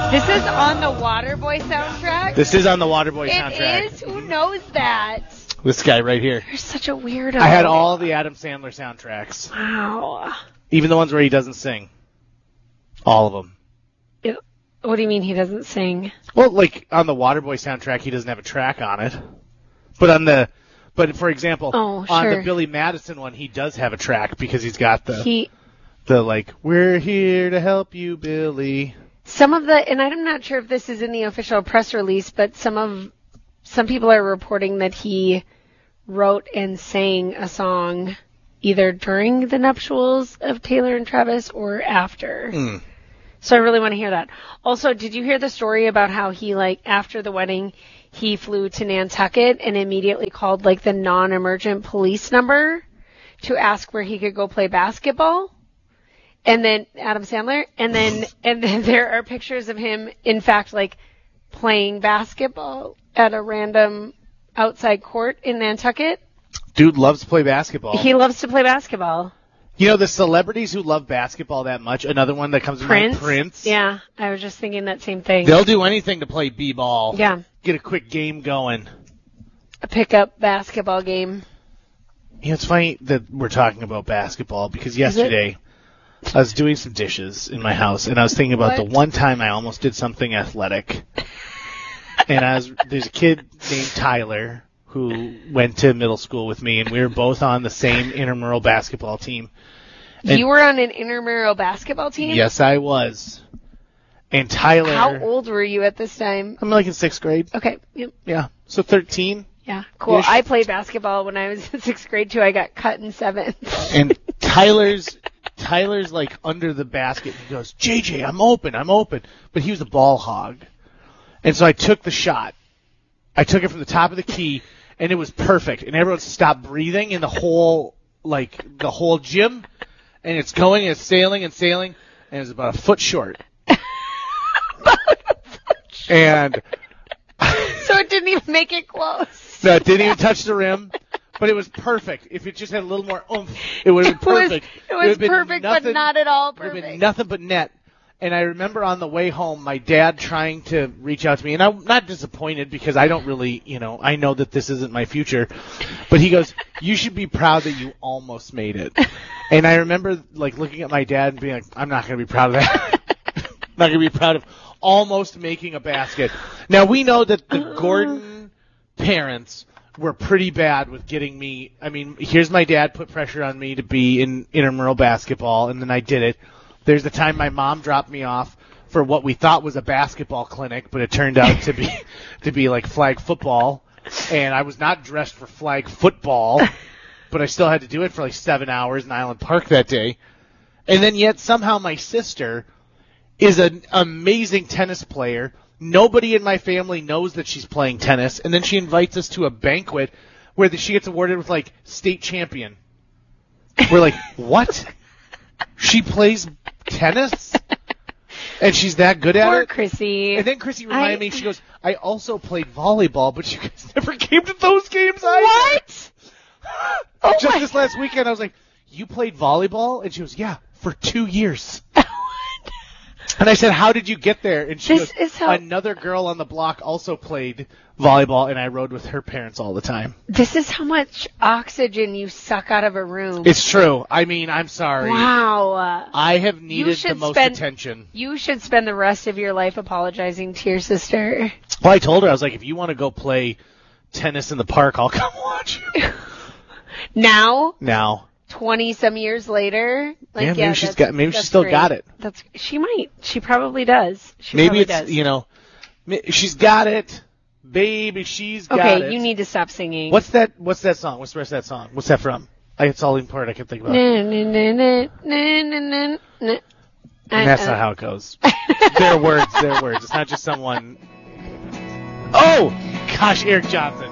This is on the Waterboy soundtrack? This is on the Waterboy soundtrack. It is? Who knows that? This guy right here. You're such a weirdo. I had all the Adam Sandler soundtracks. Wow. Even the ones where he doesn't sing. All of them. What do you mean he doesn't sing? Well, like on the Waterboy soundtrack, he doesn't have a track on it. But for example, on the Billy Madison one, he does have a track because he's got the we're here to help you, Billy. And I'm not sure if this is in the official press release, but some people are reporting that he wrote and sang a song either during the nuptials of Taylor and Travis or after. So I really want to hear that. Also, did you hear the story about how he, after the wedding, he flew to Nantucket and immediately called, the non-emergent police number to ask where he could go play basketball? And then Adam Sandler, and then there are pictures of him, in fact, playing basketball at a random outside court in Nantucket. Dude loves to play basketball. He loves to play basketball. You know, the celebrities who love basketball that much, another one that comes to mind, Prince. Yeah, I was just thinking that same thing. They'll do anything to play b-ball. Yeah. Get a quick game going. A pickup basketball game. You know, it's funny that we're talking about basketball because yesterday I was doing some dishes in my house and I was thinking about the one time I almost did something athletic. And there's a kid named Tyler who went to middle school with me, and we were both on the same intramural basketball team. And you were on an intramural basketball team? Yes, I was. And Tyler... How old were you at this time? I'm in 6th grade. Okay. Yep. Yeah. So 13. Yeah, cool. I played basketball when I was in 6th grade, too. I got cut in 7th. And Tyler's under the basket. He goes, JJ, I'm open. But he was a ball hog. And so I took the shot. I took it from the top of the key, and it was perfect. And everyone stopped breathing in the whole gym. And it's going, and it's sailing, and it's about a foot short. And so it didn't even make it close. No, it didn't even touch the rim. But it was perfect. If it just had a little more oomph, it would have been perfect. It was perfect, but not at all perfect. It would have been nothing but net. And I remember on the way home, my dad trying to reach out to me. And I'm not disappointed because I don't really, I know that this isn't my future. But he goes, you should be proud that you almost made it. And I remember, looking at my dad and being like, I'm not going to be proud of that. I'm not going to be proud of almost making a basket. Now, we know that the Gordon parents were pretty bad with getting me. I mean, here's my dad put pressure on me to be in intramural basketball, and then I did it. There's the time my mom dropped me off for what we thought was a basketball clinic, but it turned out to be like flag football, and I was not dressed for flag football, but I still had to do it for 7 hours in Island Park that day. And then yet somehow my sister is an amazing tennis player. Nobody in my family knows that she's playing tennis, and then she invites us to a banquet where she gets awarded with state champion. We're like, what? She plays tennis? And she's that good at it? Poor Chrissy. And then Chrissy reminded me, she goes, I also played volleyball, but you guys never came to those games either. What? Just this last weekend, I was like, you played volleyball? And she goes, yeah, for 2 years. And I said, how did you get there? And she goes, another girl on the block also played volleyball, and I rode with her parents all the time. This is how much oxygen you suck out of a room. It's true. I mean, I'm sorry. Wow. I have needed the most attention. You should spend the rest of your life apologizing to your sister. Well, I told her, I was like, if you want to go play tennis in the park, I'll come watch you. Now? 20-some years later, maybe she's still got it. She might. She probably does. She's got it. Baby, she's got it. Okay, you need to stop singing. What's that song? What's the rest of that song? What's that from? It's all in part I can think about. That's not how it goes. Their words. It's not just someone. Oh, gosh, Eric Johnson.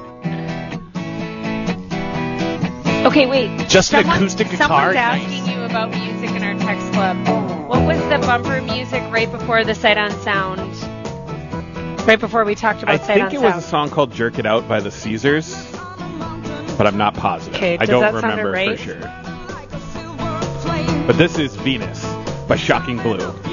Okay, wait. Just an acoustic guitar. Someone's asking you about music in our text club. What was the bumper music right before the Sight on Sound? Right before we talked about Sight on Sound. I think it was a song called Jerk It Out by the Caesars, but I'm not positive. Okay, I don't remember for sure. But this is Venus by Shocking Blue.